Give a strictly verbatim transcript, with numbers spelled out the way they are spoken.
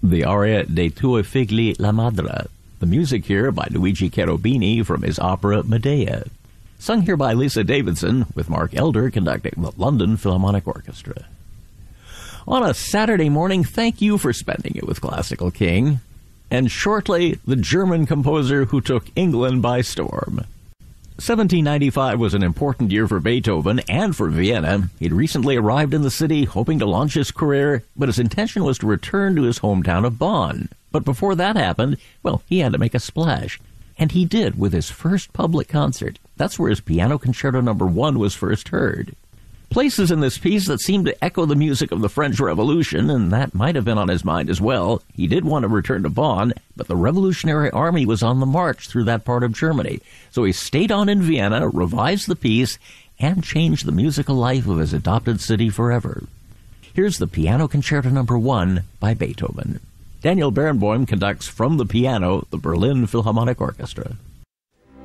the aria De Tue Figli la Madre. The music here by Luigi Cherubini from his opera Medea. Sung here by Lisa Davidson, with Mark Elder conducting the London Philharmonic Orchestra. On a Saturday morning, thank you for spending it with Classical King. And shortly, the German composer who took England by storm. seventeen ninety-five was an important year for Beethoven and for Vienna. He'd recently arrived in the city hoping to launch his career, but his intention was to return to his hometown of Bonn. But before that happened, well, he had to make a splash. And he did with his first public concert. That's where his Piano Concerto Number One was first heard. Places in this piece that seemed to echo the music of the French Revolution, and that might have been on his mind as well. He did want to return to Bonn, but the Revolutionary Army was on the march through that part of Germany. So he stayed on in Vienna, revised the piece, and changed the musical life of his adopted city forever. Here's the Piano Concerto Number One by Beethoven. Daniel Barenboim conducts from the piano the Berlin Philharmonic Orchestra.